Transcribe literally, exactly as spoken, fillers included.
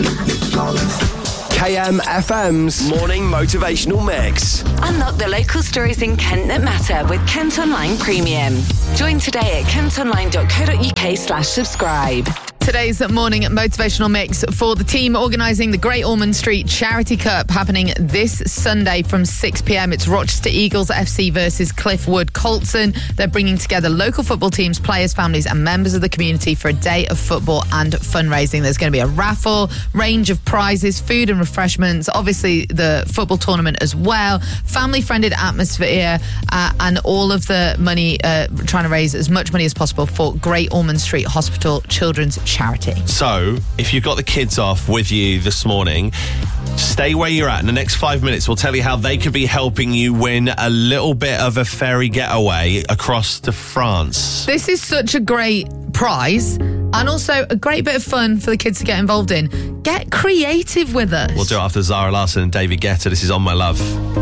K M F M's Morning Motivational Mix. Unlock the local stories in Kent that matter with Kent Online Premium. Join today at kentonline.co.uk slash subscribe. Today's morning motivational mix for the team organising the Great Ormond Street Charity Cup happening this Sunday from six p.m. It's Rochester Eagles F C versus Cliffwood Colton. They're bringing together local football teams, players, families and members of the community for a day of football and fundraising. There's going to be a raffle, range of prizes, food and refreshments, obviously the football tournament as well, family-friended atmosphere uh, and all of the money, uh, trying to raise as much money as possible for Great Ormond Street Hospital Children's Charity. So, if you've got the kids off with you this morning, stay where you're at. In the next five minutes, we'll tell you how they could be helping you win a little bit of a ferry getaway across to France. This is such a great prize and also a great bit of fun for the kids to get involved in. Get creative with us. We'll do it after Zara Larsson and David Guetta. This is On My Love.